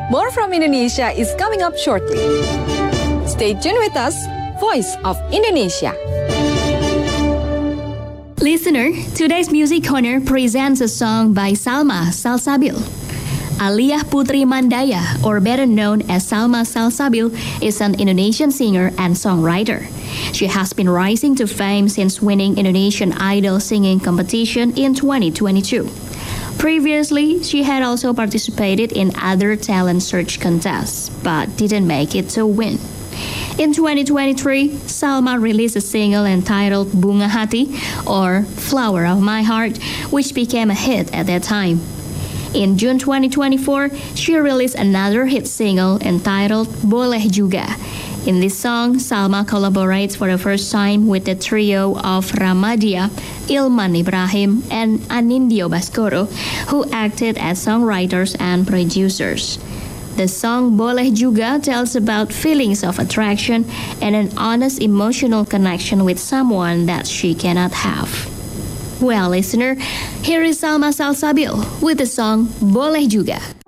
More from Indonesia is coming up shortly. Stay tuned with us, Voice of Indonesia. Listener, today's Music Corner presents a song by Salma Salsabil. Aliyah Putri Mandaya, or better known as Salma Salsabil, is an Indonesian singer and songwriter. She has been rising to fame since winning Indonesian Idol singing competition in 2022. Previously, she had also participated in other talent search contests, but didn't make it to win. In 2023, Salma released a single entitled Bunga Hati, or Flower of My Heart, which became a hit at that time. In June 2024, she released another hit single entitled Boleh Juga. In this song, Salma collaborates for the first time with the trio of Ramadia, Ilman Ibrahim, and Anindyo Baskoro, who acted as songwriters and producers. The song Boleh Juga tells about feelings of attraction and an honest emotional connection with someone that she cannot have. Well, listener, here is Salma Salsabil with the song Boleh Juga.